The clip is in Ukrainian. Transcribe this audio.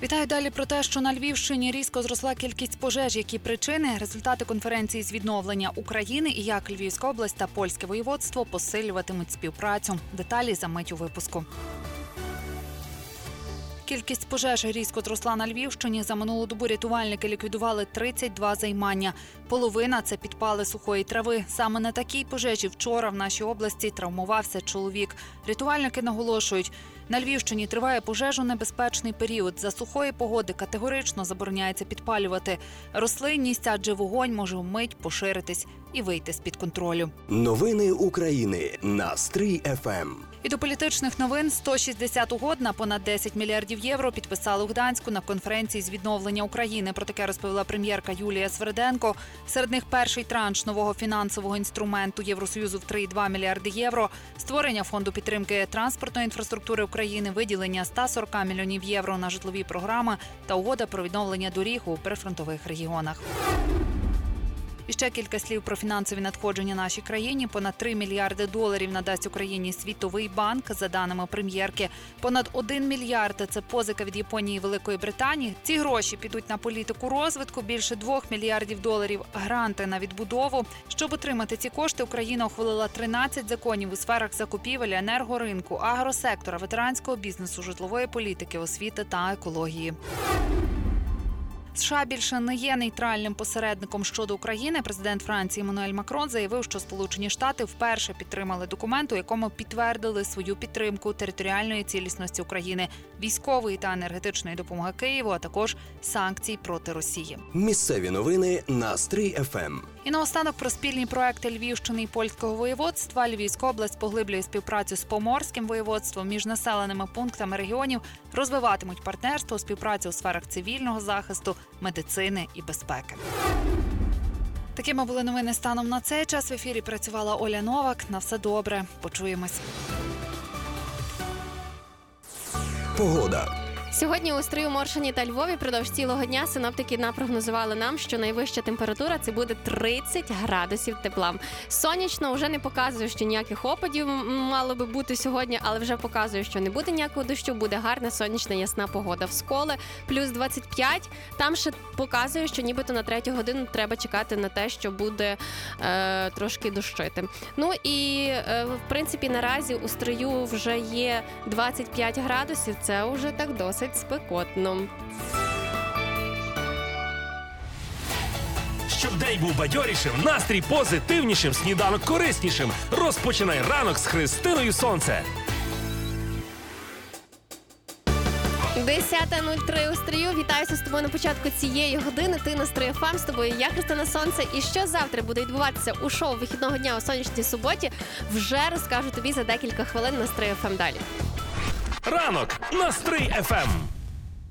Вітаю далі про те, що на Львівщині різко зросла кількість пожеж. Які причини, результати конференції з відновлення України і як Львівська область та польське воєводство посилюватимуть співпрацю. Деталі за мить у випуску. Кількість пожеж різко зросла на Львівщині. За минулу добу рятувальники ліквідували 32 займання. Половина – це підпали сухої трави. Саме на такій пожежі вчора в нашій області травмувався чоловік. Рятувальники наголошують, на Львівщині триває пожежонебезпечний період. За сухої погоди категорично забороняється підпалювати рослинність, адже вогонь може вмить поширитись і вийти з-під контролю. Новини України на Стрий ФМ. І до політичних новин. 160 угод на понад 10 мільярдів євро підписали у Гданську на конференції з відновлення України. Про таке розповіла прем'єрка Юлія Свериденко. Серед них перший транш нового фінансового інструменту Євросоюзу в 3,2 мільярди євро, створення фонду підтримки транспортної інфраструктури України, виділення 140 мільйонів євро на житлові програми та угода про відновлення доріг у прифронтових регіонах. І ще кілька слів про фінансові надходження нашій країні. Понад 3 мільярди доларів надасть Україні Світовий банк, за даними прем'єрки. Понад 1 мільярд – це позика від Японії і Великої Британії. Ці гроші підуть на політику розвитку. Більше 2 мільярдів доларів – гранти на відбудову. Щоб отримати ці кошти, Україна ухвалила 13 законів у сферах закупівель, енергоринку, агросектора, ветеранського бізнесу, житлової політики, освіти та екології. США більше не є нейтральним посередником щодо України. Президент Франції Еммануель Макрон заявив, що Сполучені Штати вперше підтримали документ, у якому підтвердили свою підтримку територіальної цілісності України, військової та енергетичної допомоги Києву, а також санкцій проти Росії. Місцеві новини на Стрий ФМ. І наостанок про спільні проекти Львівщини і польського воєводства. Львівська область поглиблює співпрацю з Поморським воєводством. Між населеними пунктами регіонів розвиватимуть партнерство, співпрацю у сферах цивільного захисту, медицини і безпеки. Такими були новини станом на цей час. В ефірі працювала Оля Новак. На все добре. Почуємось. Погода. Сьогодні у Стрию, Моршині та Львові продовж цілого дня синоптики напрогнозували нам, що найвища температура – це буде 30 градусів тепла. Сонячно вже не показує, що ніяких опадів мало би бути сьогодні, але вже показує, що не буде ніякого дощу, буде гарна сонячна ясна погода. В Сколе плюс 25, там ще показує, що нібито на 3 годину треба чекати на те, що буде трошки дощити. Ну і в принципі наразі у Стрию вже є 25 градусів, це вже так досить спекотно. Щоб день був бадьорішим, настрій позитивнішим, сніданок кориснішим. Розпочинай ранок з Христиною Сонце. 10:03 у Стрию. Вітаюся з тобою на початку цієї години. Ти на Стрий ФМ, з тобою я, Христина Сонце. І що завтра буде відбуватися у шоу вихідного дня у сонячній суботі, вже розкажу тобі за декілька хвилин на Стрий ФМ далі. Ранок на Стрий ФМ.